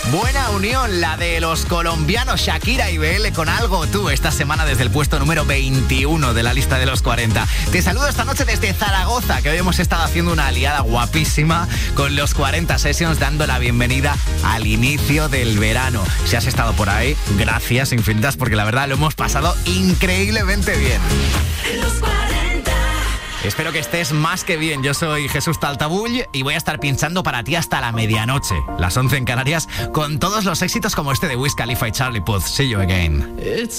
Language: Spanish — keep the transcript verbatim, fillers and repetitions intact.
Buena unión la de los colombianos Shakira y B L con Algo Tú esta semana desde el puesto número veintiuno de la lista de los cuarenta. Te saludo esta noche desde Zaragoza, que hoy hemos estado haciendo una aliada guapísima con los cuarenta Sessions, dando la bienvenida al inicio del verano. Si has estado por ahí, gracias infinitas, porque la verdad lo hemos pasado increíblemente bien. Los cuarenta. Espero que estés más que bien. Yo soy Jesús Taltabull y voy a estar pinchando para ti hasta la medianoche, las once en Canarias, con todos los éxitos como este de Wiz Khalifa y Charlie Puth. See you again. It's